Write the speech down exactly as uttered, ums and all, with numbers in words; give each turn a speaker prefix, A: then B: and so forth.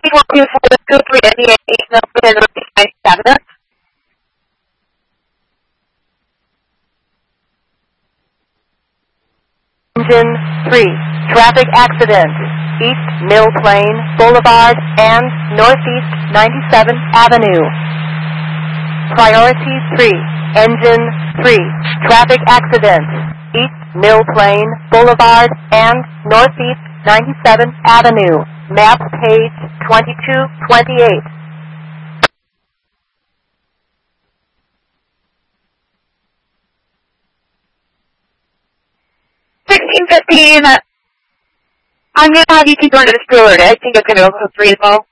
A: two three ninety-eight, ninety-seven.
B: Engine three, traffic accident, East Mill Plain Boulevard and Northeast ninety-seventh Avenue. Priority three, Engine three, traffic accident, East Mill Plain Boulevard and Northeast ninety-seventh Avenue. Map page twenty-two twenty-eight.
A: sixteen fifteen. I'm going to have you keep going to the Stewart. I think it's going to go reasonable.